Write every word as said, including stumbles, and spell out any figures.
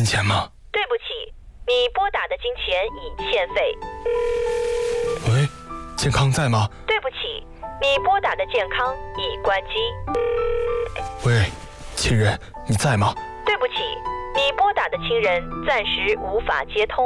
金钱吗？ 对不起，你拨打的金钱已欠费。 喂，健康在吗？ 对不起，你拨打的健康已关机。 喂，亲人，你在吗？ 对不起，你拨打的亲人暂时无法接通。